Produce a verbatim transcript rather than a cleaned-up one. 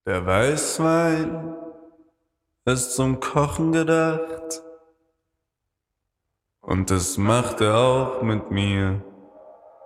Der Weißwein ist zum Kochen gedacht und das macht er auch mit mir.